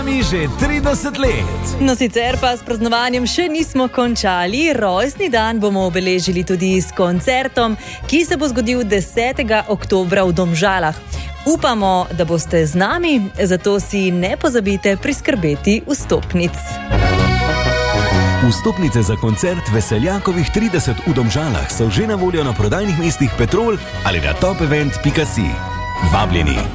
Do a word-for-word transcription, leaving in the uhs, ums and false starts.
Že trideset let. No, sicer pa s praznovanjem še nismo končali. Rojstni dan bomo obeležili tudi s koncertom, ki se bo zgodil desetega oktobra v Domžalah. Upamo, da boste z nami, zato si ne pozabite priskrbeti vstopnic. Vstopnice za koncert Veseljakovih trideset v Domžalah so že na voljo na prodajnih mestih Petrol ali na top event pika si. Vabljeni!